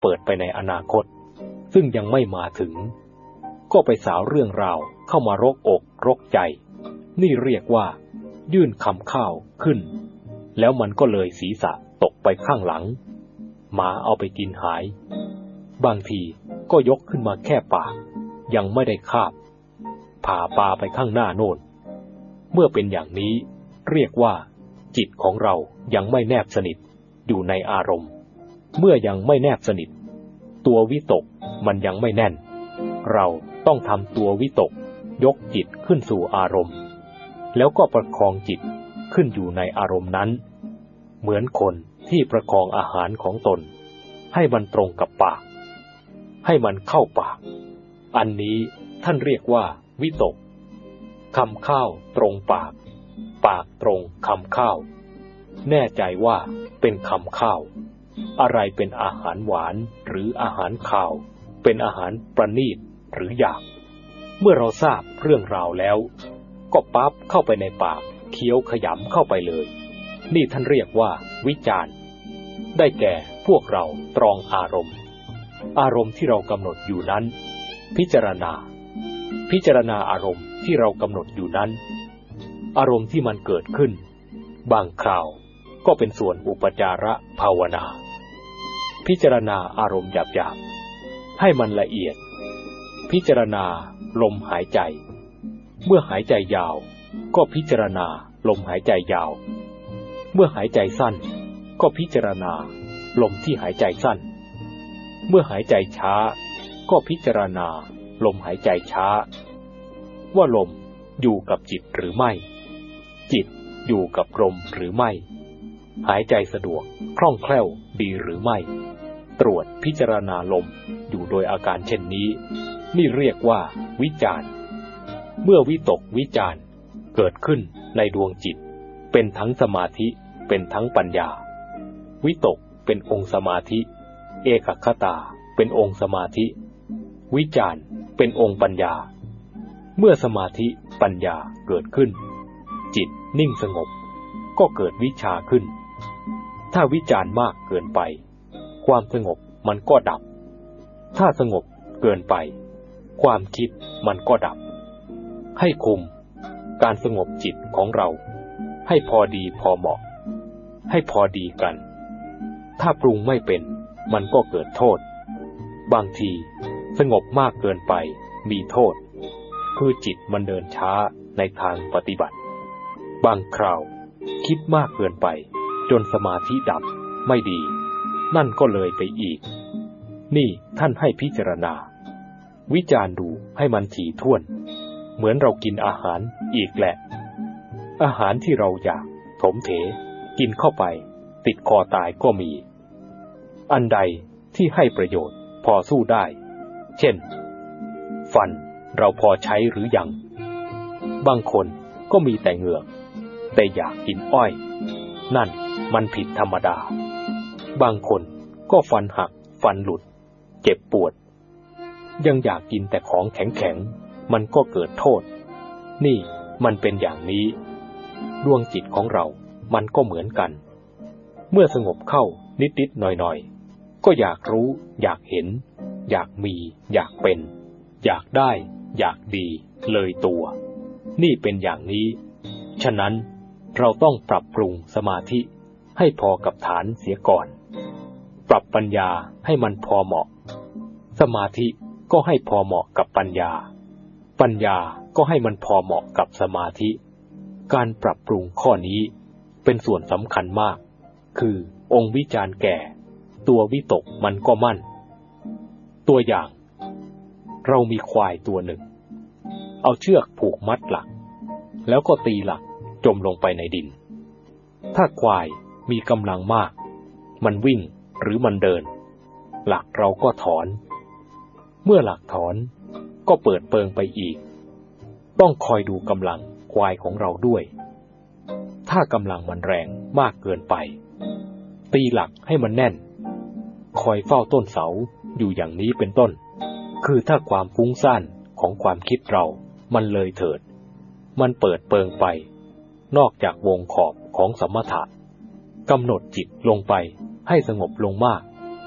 เปิดไปในอนาคตซึ่งยังไม่มาถึงก็ไปสาวเรื่องราวเข้ามารกอกรกใจนี่เรียกว่ายื่นคำข้าวขึ้นแล้วมันก็เลยศีรษะตกไปข้างหลังหมาเอาไปกินหายบางทีก็ยกขึ้นมาแค่ปากยังไม่ได้คาบผ่าปลาไปข้างหน้าโน่นเมื่อเป็นอย่างนี้เรียกว่าจิตของเรายังไม่แนบสนิทอยู่ในอารมณ์เมื่อยังไม่แนบสนิทตัววิตกมันยังไม่แน่นเราต้องทำตัววิตกยกจิตขึ้นสู่อารมณ์แล้วก็ประคองจิตขึ้นอยู่ในอารมณ์นั้นเหมือนคนที่ประคองอาหารของตนให้มันตรงกับปากให้มันเข้าปากอันนี้ท่านเรียกว่าวิตกคำข้าวตรงปากปากตรงคำข้าวแน่ใจว่าเป็นคำข้าวอะไรเป็นอาหารหวานหรืออาหารข้าวเป็นอาหารประณีตหรือหยาบเมื่อเราทราบเรื่องราวแล้วก็ปั๊บเข้าไปในปากเคี้ยวขยำเข้าไปเลยนี่ท่านเรียกว่าวิจารณ์ได้แก่พวกเราตรองอารมณ์ที่เรากำหนดอยู่นั้นพิจารณาอารมณ์ที่เรากำหนดอยู่นั้นอารมณ์ที่มันเกิดขึ้นบางคราวก็เป็นส่วนอุปจารภาวนาพิจารณาอารมณ์หยาบๆให้มันละเอียดพิจารณาลมหายใจเมื่อหายใจยาวก็พิจารณาลมหายใจยาวเมื่อหายใจสั้นก็พิจารณาลมที่หายใจสั้นเมื่อหายใจช้าก็พิจารณาลมหายใจช้าว่าลมอยู่กับจิตหรือไม่จิตอยู่กับลมหรือไม่หายใจสะดวกคล่องแคล่วดีหรือไม่ตรวจพิจารณาลมอยู่โดยอาการเช่นนี้นี่เรียกว่าวิจารณ์เมื่อวิตกวิจารณ์เกิดขึ้นในดวงจิตเป็นทั้งสมาธิเป็นทั้งปัญญาวิตกเป็นองค์สมาธิเอกคตาเป็นองค์สมาธิวิจารณ์เป็นองค์ปัญญาเมื่อสมาธิปัญญาเกิดขึ้นจิตนิ่งสงบก็เกิดวิชาขึ้นถ้าวิจารณ์มากเกินไปความสงบมันก็ดับถ้าสงบเกินไปความคิดมันก็ดับให้คุมการสงบจิตของเราให้พอดีพอเหมาะให้พอดีกันถ้าปรุงไม่เป็นมันก็เกิดโทษบางทีสงบมากเกินไปมีโทษคือจิตมันเดินช้าในทางปฏิบัติบางคราวคิดมากเกินไปจนสมาธิดับไม่ดีนั่นก็เลยไปอีกนี่ท่านให้พิจารณาวิจารณ์ดูให้มันถี่ถ้วนเหมือนเรากินอาหารอีกแหละอาหารที่เราอยากถมเถกินเข้าไปติดคอตายก็มีอันใดที่ให้ประโยชน์พอสู้ได้เช่นฟันเราพอใช้หรือยังบางคนก็มีแต่เหงือกแต่อยากกินอ้อยนั่นมันผิดธรรมดาบางคนก็ฟันหักฟันหลุดเจ็บปวดยังอยากกินแต่ของแข็งๆมันก็เกิดโทษนี่มันเป็นอย่างนี้ดวงจิตของเรามันก็เหมือนกันเมื่อสงบเข้านิดๆหน่อยๆก็อยากรู้อยากเห็นอยากมีอยากเป็นอยากได้อยากดีเลยตัวนี่เป็นอย่างนี้ฉะนั้นเราต้องปรับปรุงสมาธิให้พอกับฐานเสียก่อนปรับปัญญาให้มันพอเหมาะสมาธิก็ให้พอเหมาะกับปัญญาปัญญาก็ให้มันพอเหมาะกับสมาธิการปรับปรุงข้อนี้เป็นส่วนสำคัญมากคือองค์วิจารณ์แก่ตัววิตกมันก็มั่นตัวอย่างเรามีควายตัวหนึ่งเอาเชือกผูกมัดหลักแล้วก็ตีหลักจมลงไปในดินถ้าควายมีกำลังมากมันวิ่งหรือมันเดินหลักเราก็ถอนเมื่อหลักถอนก็เปิดเปิงไปอีกต้องคอยดูกำลังควายของเราด้วยถ้ากำลังมันแรงมากเกินไปตีหลักให้มันแน่นคอยเฝ้าต้นเสาอยู่อย่างนี้เป็นต้นคือถ้าความฟุ้งซ่านของความคิดเรามันเลยเถิดมันเปิดเปิงไปนอกจากวงขอบของสมถะกำหนดจิตลงไปให้สงบลงมาก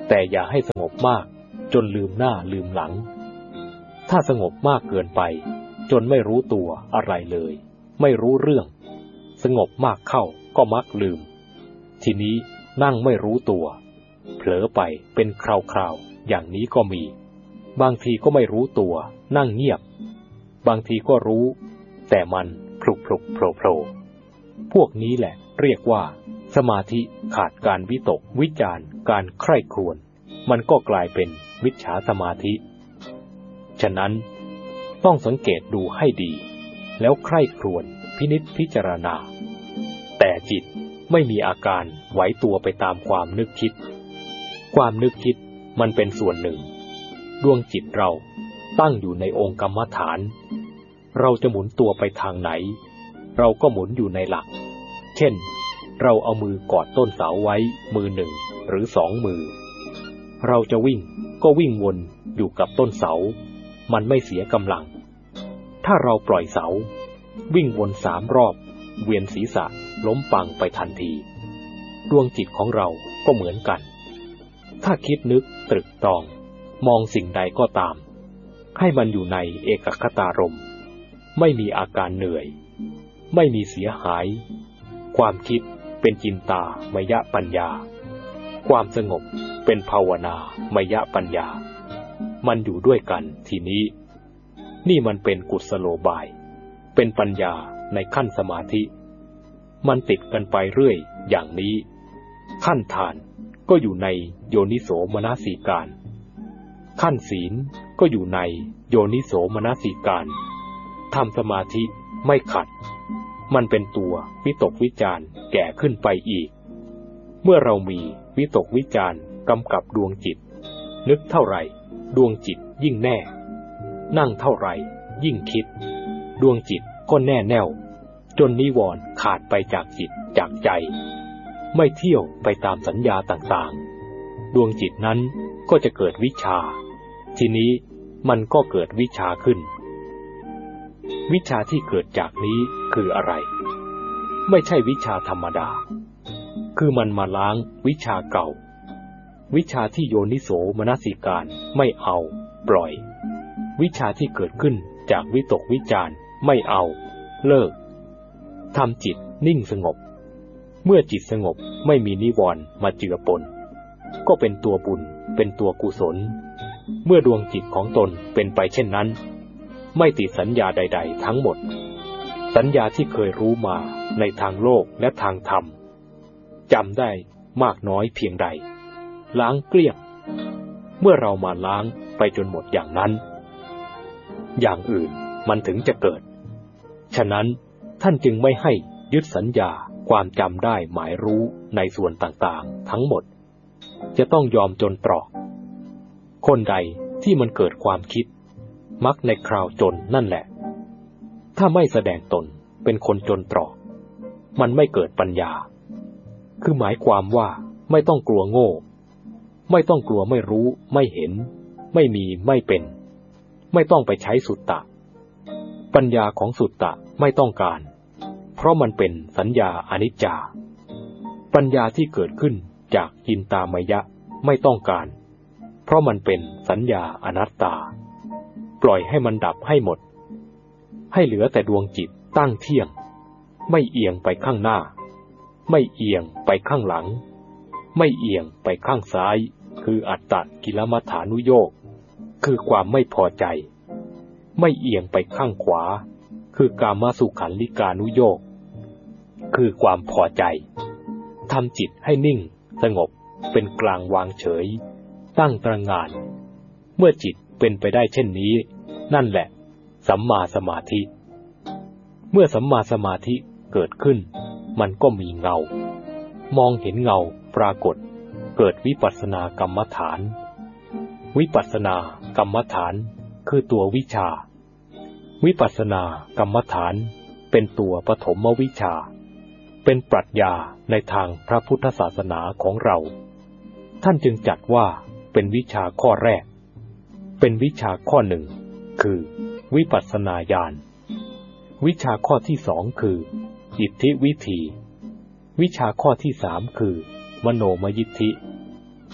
แต่อย่าให้สงบมากจนลืมหน้าลืมหลังถ้าสงบมากเกินไปจนไม่รู้ตัวอะไรเลยไม่รู้เรื่องสงบมากเข้าก็มักลืมทีนี้นั่งไม่รู้ตัวเผลอไปเป็นคราวๆอย่างนี้ก็มีบางทีก็ไม่รู้ตัวนั่งเงียบบางทีก็รู้แต่มันพลุกพลุกโผล่โผล่พวกนี้แหละเรียกว่าสมาธิขาดการวิตกวิจารณ์การใคร่ครวญมันก็กลายเป็นมิจฉาสมาธิฉะนั้นต้องสังเกตดูให้ดีแล้วใคร่ครวญพินิจพิจารณาแต่จิตไม่มีอาการไหวตัวไปตามความนึกคิดความนึกคิดมันเป็นส่วนหนึ่งดวงจิตเราตั้งอยู่ในองค์กรรมฐานเราจะหมุนตัวไปทางไหนเราก็หมุนอยู่ในหลักเช่นเราเอามือกอดต้นเสาไว้มือหนึ่งหรือสองมือเราจะวิ่งก็วิ่งวนอยู่กับต้นเสามันไม่เสียกำลังถ้าเราปล่อยเสาวิ่งวน3 รอบเวียนศีรษะล้มปังไปทันทีดวงจิตของเราก็เหมือนกันถ้าคิดนึกตรึกตรองมองสิ่งใดก็ตามให้มันอยู่ในเอกคตารมณ์ไม่มีอาการเหนื่อยไม่มีเสียหายความคิดเป็นจินตามยปัญญาความสงบเป็นภาวนามยปัญญามันอยู่ด้วยกันทีนี้นี่มันเป็นกุศโลบายเป็นปัญญาในขั้นสมาธิมันติดกันไปเรื่อยอย่างนี้ขั้นทานก็อยู่ในโยนิโสมนสิการขั้นศีลก็อยู่ในโยนิโสมนสิการทำสมาธิไม่ขัดมันเป็นตัววิตกวิจารแก่ขึ้นไปอีกเมื่อเรามีวิตกวิจารกำกับดวงจิตนึกเท่าไหร่ดวงจิตยิ่งแน่นั่งเท่าไหร่ยิ่งคิดดวงจิตก็แน่แน่วจนนิวรณ์ขาดไปจากจิตจากใจไม่เที่ยวไปตามสัญญาต่างๆดวงจิตนั้นก็จะเกิดวิชาทีนี้มันก็เกิดวิชาขึ้นวิชาที่เกิดจากนี้คืออะไรไม่ใช่วิชาธรรมดาคือมันมาล้างวิชาเก่าวิชาที่โยนิโสมนสิการไม่เอาปล่อยวิชาที่เกิดขึ้นจากวิตกวิจารไม่เอาเลิกทำจิตนิ่งสงบเมื่อจิตสงบไม่มีนิวรณ์มาเจือปนก็เป็นตัวบุญเป็นตัวกุศลเมื่อดวงจิตของตนเป็นไปเช่นนั้นไม่ติดสัญญาใดๆทั้งหมดสัญญาที่เคยรู้มาในทางโลกและทางธรรมจำได้มากน้อยเพียงใดล้างเกลี้ยงเมื่อเรามาล้างไปจนหมดอย่างนั้นอย่างอื่นมันถึงจะเกิดฉะนั้นท่านจึงไม่ให้ยึดสัญญาความจำได้หมายรู้ในส่วนต่างๆทั้งหมดจะต้องยอมจนตรอกคนใดที่มันเกิดความคิดมักในคราวจนนั่นแหละถ้าไม่แสดงตนเป็นคนจนตรอกมันไม่เกิดปัญญาคือหมายความว่าไม่ต้องกลัวโง่ไม่ต้องกลัวไม่รู้ไม่เห็นไม่มีไม่เป็นไม่ต้องไปใช้สุตตะปัญญาของสุตตะไม่ต้องการเพราะมันเป็นสัญญาอนิจจาปัญญาที่เกิดขึ้นจากจินตามยะไม่ต้องการเพราะมันเป็นสัญญาอนัตตาปล่อยให้มันดับให้หมดให้เหลือแต่ดวงจิตตั้งเที่ยงไม่เอียงไปข้างหน้าไม่เอียงไปข้างหลังไม่เอียงไปข้างซ้ายคืออัตตกิลมัฏฐานุโยคคือความไม่พอใจไม่เอียงไปข้างขวาคือกามสุขันลิกานุโยคคือความพอใจทำจิตให้นิ่งสงบเป็นกลางวางเฉยตั้งตระหง่านเมื่อจิตเป็นไปได้เช่นนี้นั่นแหละสัมมาสมาธิเมื่อสัมมาสมาธิเกิดขึ้นมันก็มีเงามองเห็นเงาปรากฏเกิดวิปัสสนากรรมฐานวิปัสสนากรรมฐานคือตัววิชาวิปัสสนากรรมฐานเป็นตัวปฐมวิชาเป็นปรัชญาในทางพระพุทธศาสนาของเราท่านจึงจัดว่าเป็นวิชาข้อแรกเป็นวิชาข้อหนึ่งคือวิปัสสนาญาณวิชาข้อที่สองคืออิทธิวิธีวิชาข้อที่สามคือมโนมยิทธิ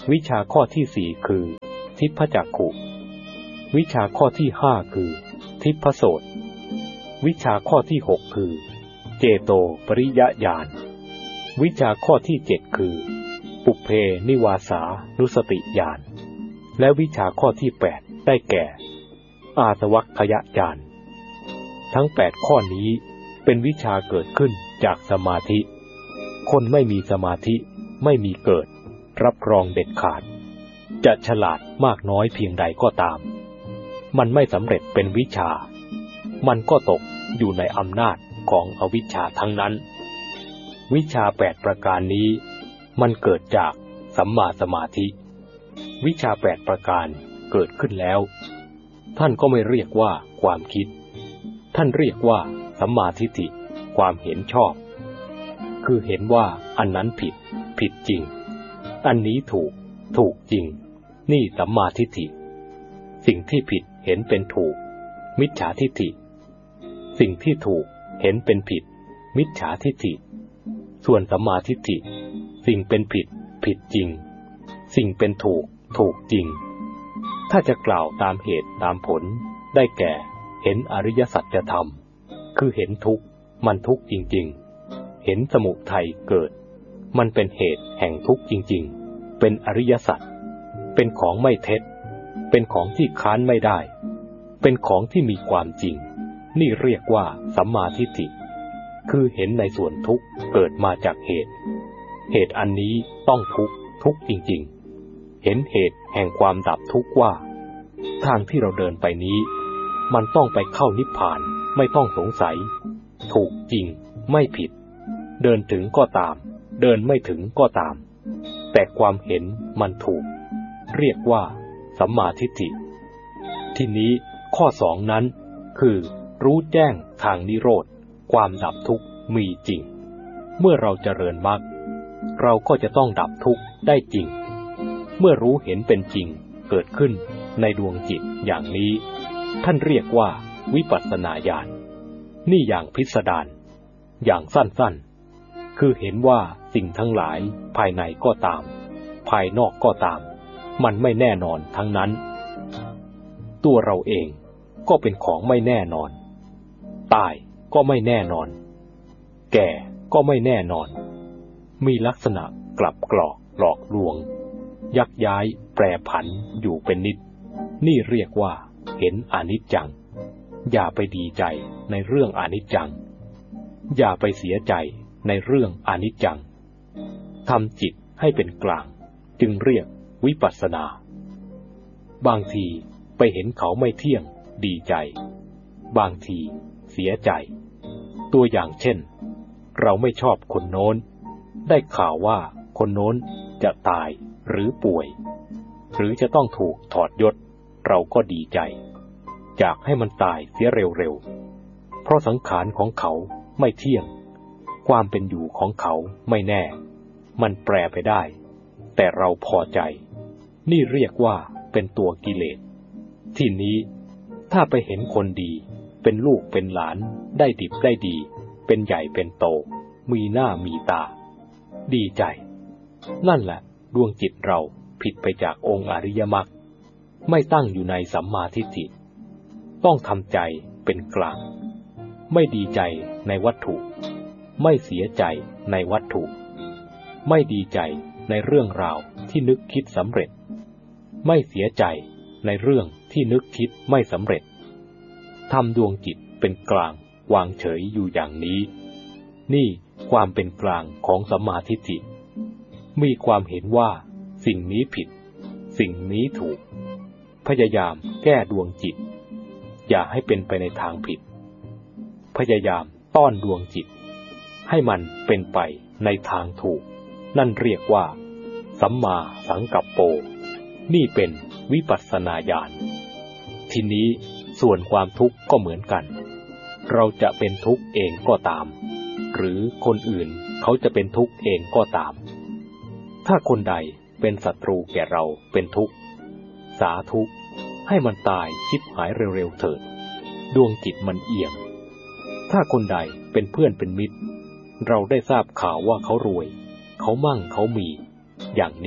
วิชาข้อที่สี่คือทิพจักขุวิชาข้อที่ห้าคือทิพโสตวิชาข้อที่หกคือเจโตปริยญาณวิชาข้อที่เจ็ดคือปุพเพนิวาสานุสติญาณและวิชาข้อที่แปดได้แก่อาสวัคคยญาณทั้ง8ข้อนี้เป็นวิชาเกิดขึ้นจากสมาธิคนไม่มีสมาธิไม่มีเกิดรับรองเด็ดขาดจะฉลาดมากน้อยเพียงใดก็ตามมันไม่สำเร็จเป็นวิชามันก็ตกอยู่ในอำนาจของอวิชชาทั้งนั้นวิชา8ประการนี้มันเกิดจากสัมมาสมาธิวิชา8ประการเกิดขึ้นแล้วท่านก็ไม่เรียกว่าความคิดท่านเรียกว่าสัมมาทิฏฐิความเห็นชอบคือเห็นว่าอันนั้นผิดผิดจริงอันนี้ถูกถูกจริงนี่สัมมาทิฏฐิสิ่งที่ผิดเห็นเป็นถูกมิจฉาทิฏฐิสิ่งที่ถูกเห็นเป็นผิดมิจฉาทิฏฐิส่วนสัมมาทิฏฐิสิ่งเป็นผิดผิดจริงสิ่งเป็นถูกถูกจริงถ้าจะกล่าวตามเหตุตามผลได้แก่เห็นอริยสัจธรรมคือเห็นทุกข์มันทุกข์จริงๆเห็นสมุทัยเกิดมันเป็นเหตุแห่งทุกข์จริงๆเป็นอริยสัจเป็นของไม่เท็จเป็นของที่ค้านไม่ได้เป็นของที่มีความจริงนี่เรียกว่าสัมมาทิฏฐิคือเห็นในส่วนทุกข์เกิดมาจากเหตุอันนี้ต้องทุกข์จริงๆเห็นเหตุแห่งความดับทุกข์ว่าทางที่เราเดินไปนี้มันต้องไปเข้านิพพานไม่ต้องสงสัยถูกจริงไม่ผิดเดินถึงก็ตามเดินไม่ถึงก็ตามแต่ความเห็นมันถูกเรียกว่าสัมมาทิฏฐิทีนี้ข้อสองนั้นคือรู้แจ้งทางนิโรธความดับทุกข์มีจริงเมื่อเราเจริญมรรคเราก็จะต้องดับทุกข์ได้จริงเมื่อรู้เห็นเป็นจริงเกิดขึ้นในดวงจิตอย่างนี้ท่านเรียกว่าวิปัสสนาญาณนี่อย่างพิสดารอย่างสั้นๆคือเห็นว่าสิ่งทั้งหลายภายในก็ตามภายนอกก็ตามมันไม่แน่นอนทั้งนั้นตัวเราเองก็เป็นของไม่แน่นอนตายก็ไม่แน่นอนแก่ก็ไม่แน่นอนมีลักษณะกลับกรอกหลอกลวงยักย้ายแปรผันอยู่เป็นนิดนี่เรียกว่าเห็นอนิจจังอย่าไปดีใจในเรื่องอนิจจังอย่าไปเสียใจในเรื่องอนิจจังทำจิตให้เป็นกลางจึงเรียกวิปัสสนาบางทีไปเห็นเขาไม่เที่ยงดีใจบางทีเสียใจตัวอย่างเช่นเราไม่ชอบคนโน้นได้ข่าวว่าคนโน้นจะตายหรือป่วยหรือจะต้องถูกถอดยศเราก็ดีใจอยากให้มันตายเสียเร็วๆเพราะสังขารของเขาไม่เที่ยงความเป็นอยู่ของเขาไม่แน่มันแปรไปได้แต่เราพอใจนี่เรียกว่าเป็นตัวกิเลสที่นี้ถ้าไปเห็นคนดีเป็นลูกเป็นหลานได้ดิบได้ดีเป็นใหญ่เป็นโตมีหน้ามีตาดีใจนั่นแหละดวงจิตเราผิดไปจากองค์อริยมรรคไม่ตั้งอยู่ในสัมมาทิฏฐิต้องทำใจเป็นกลางไม่ดีใจในวัตถุไม่เสียใจในวัตถุไม่ดีใจในเรื่องราวที่นึกคิดสำเร็จไม่เสียใจในเรื่องที่นึกคิดไม่สำเร็จทำดวงจิตเป็นกลางวางเฉยอยู่อย่างนี้นี่ความเป็นกลางของสัมมาทิฏฐิมีความเห็นว่าสิ่งนี้ผิดสิ่งนี้ถูกพยายามแก้ดวงจิตอย่าให้เป็นไปในทางผิดพยายามต้อนดวงจิตให้มันเป็นไปในทางถูกนั่นเรียกว่าสัมมาสังกัปโปนี่เป็นวิปัสสนาญาณทีนี้ส่วนความทุกข์ก็เหมือนกันเราจะเป็นทุกข์เองก็ตามหรือคนอื่นเขาจะเป็นทุกข์เองก็ตามถ้าคนใดเป็นศัตรูแก่เราเป็นทุกข์สาธุให้มันตายชิบหายเร็วๆเถิดดวงจิตมันเอียงถ้าคนใดเป็นเพื่อนเป็นมิตรเราได้ทราบข่าวว่าเขารวยเขามั่งเขามีอย่างนี้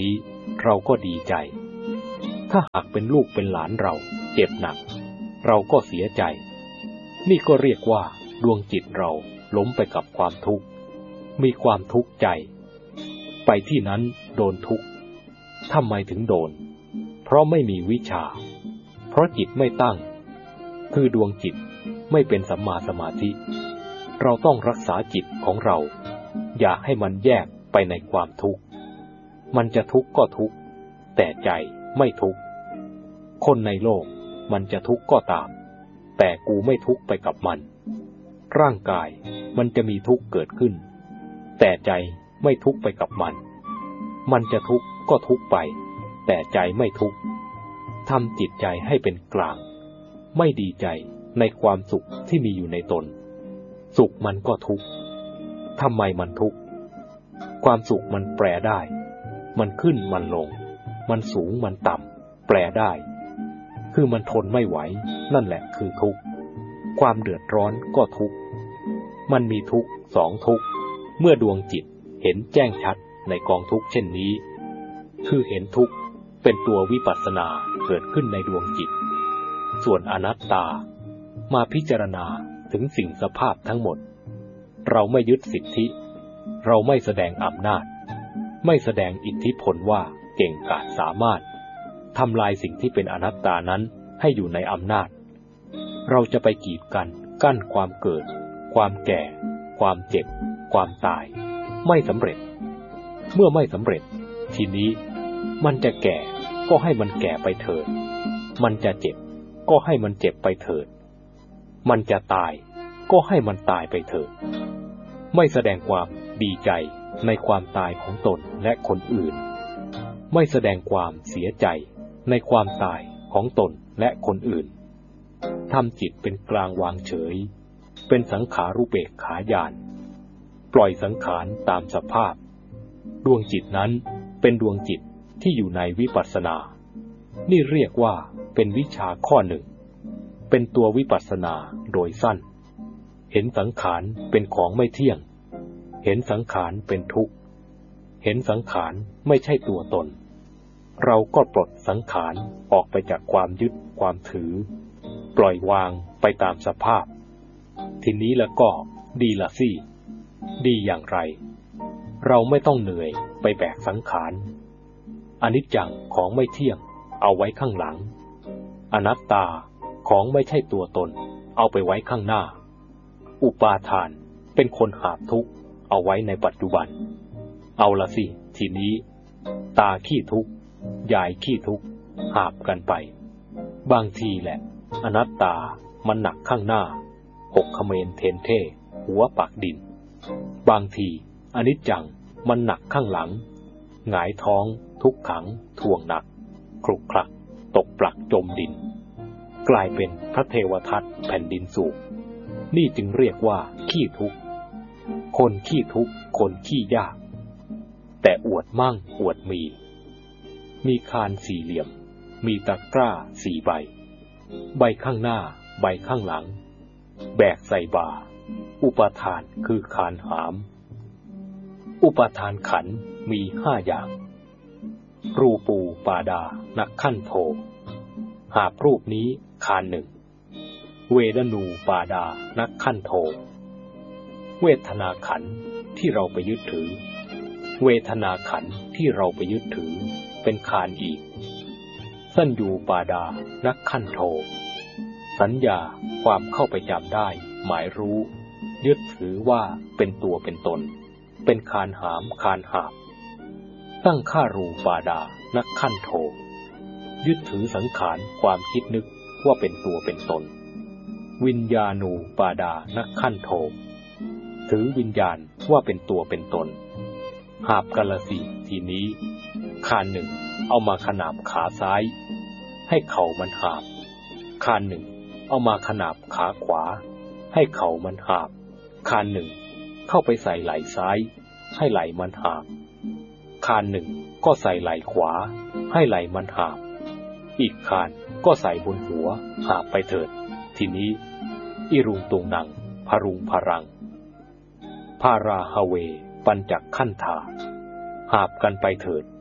เราก็ดีใจถ้าหากเป็นลูกเป็นหลานเราเจ็บหนักเราก็เสียใจนี่ก็เรียกว่าดวงจิตเราล้มไปกับความทุกข์มีความทุกข์ใจไปที่นั้นโดนทุกข์ทำไมถึงโดนเพราะไม่มีวิชาเพราะจิตไม่ตั้งคือดวงจิตไม่เป็นสัมมาสมาธิเราต้องรักษาจิตของเราอย่าให้มันแยกไปในความทุกข์มันจะทุกข์ก็ทุกข์แต่ใจไม่ทุกข์คนในโลกมันจะทุกข์ก็ตามแต่กูไม่ทุกข์ไปกับมันร่างกายมันจะมีทุกข์เกิดขึ้นแต่ใจไม่ทุกข์ไปกับมันมันจะทุกข์ก็ทุกข์ไปแต่ใจไม่ทุกข์ทำจิตใจให้เป็นกลางไม่ดีใจในความสุขที่มีอยู่ในตนสุขมันก็ทุกข์ทำไมมันทุกข์ความสุขมันแปรได้มันขึ้นมันลงมันสูงมันต่ำแปรได้คือมันทนไม่ไหวนั่นแหละคือทุกข์ความเดือดร้อนก็ทุกข์มันมีทุกข์สองทุกข์เมื่อดวงจิตเห็นแจ้งชัดในกองทุกข์เช่นนี้คือเห็นทุกข์เป็นตัววิปัสสนาเกิดขึ้นในดวงจิตส่วนอนัตตามาพิจารณาถึงสิ่งสภาพทั้งหมดเราไม่ยึดสิทธิเราไม่แสดงอำนาจไม่แสดงอิทธิพลว่าเก่งกาจสามารถทำลายสิ่งที่เป็นอนัตตานั้นให้อยู่ในอำนาจเราจะไปกีดกันกั้นความเกิดความแก่ความเจ็บความตายไม่สำเร็จเมื่อไม่สำเร็จทีนี้มันจะแก่ก็ให้มันแก่ไปเถิดมันจะเจ็บก็ให้มันเจ็บไปเถิดมันจะตายก็ให้มันตายไปเถิดไม่แสดงความดีใจในความตายของตนและคนอื่นไม่แสดงความเสียใจในความตายของตนและคนอื่นทำจิตเป็นกลางวางเฉยเป็นสังขารุเบกขาญาณปล่อยสังขารตามสภาพดวงจิตนั้นเป็นดวงจิตที่อยู่ในวิปัสสนานี่เรียกว่าเป็นวิชาข้อหนึ่งเป็นตัววิปัสสนาโดยสั้นเห็นสังขารเป็นของไม่เที่ยงเห็นสังขารเป็นทุกข์เห็นสังขารไม่ใช่ตัวตนเราก็ปลดสังขารออกไปจากความยึดความถือปล่อยวางไปตามสภาพทีนี้แล้วก็ดีละสิดีอย่างไรเราไม่ต้องเหนื่อยไปแบกสังขารอนิจจังของไม่เที่ยงเอาไว้ข้างหลังอนัตตาของไม่ใช่ตัวตนเอาไปไว้ข้างหน้าอุปาทานเป็นคนหาบทุกข์เอาไว้ในปัจจุบันเอาละสิทีนี้ตาขี้ทุกข์ยายขี้ทุกข์หาบกันไปบางทีแหละอนัตตามันหนักข้างหน้าหกเขมรเทนเท่หัวปากดินบางทีอนิจจังมันหนักข้างหลังหงายท้องทุกขังถ่วงหนักคลุกคลักตกปลักจมดินกลายเป็นพระเทวทัตแผ่นดินสูบนี่จึงเรียกว่าขี้ทุกข์คนขี้ทุกข์คนขี้ยากแต่อวดมั่งอวดมีคานสี่เหลี่ยมมีตะกร้าสี่ใบใบข้างหน้าใบข้างหลังแบกใส่บ่าอุปทานคือคานหามอุปทานขันธ์มีห้าอย่างรูปูปาดานักขันโธหาบรูปนี้คานหนึ่งเวทนูปาดานักขันโธเวทนาขันธ์ที่เราไปยึดถือเวทนาขันธ์ที่เราไปยึดถือเป็นคานอีกสัญญูปาดานักขันโธสัญญาความเข้าไปจำได้หมายรู้ยึดถือว่าเป็นตัวเป็นตนเป็นคานหามคานหาบตั้งฆ่ารูปาดานักขันโธยึดถือสังขารความคิดนึกว่าเป็นตัวเป็นตนวิญญาณูปาดานักขันโธถือวิญญาณว่าเป็นตัวเป็นตนหาบกาลสีทีนี้คานหนึ่งเอามาขนาบขาซ้ายให้เข่ามันหาบคานหนึ่งเอามาขนาบขาขวาให้เข่ามันหาบคานหนึ่งเข้าไปใส่ไหล่ซ้ายให้ไหล่มันหาบคานหนึ่งก็ใส่ไหล่ขวาให้ไหล่มันหาบอีกคานก็ใส่บนหัวหาบไปเถิดทีนี้อิรุงตุงนังพรุงพรังพาราฮเวปัญจขันธาหาบกันไปเถิด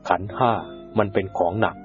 ขันธ์ห้ามันเป็นของหนัก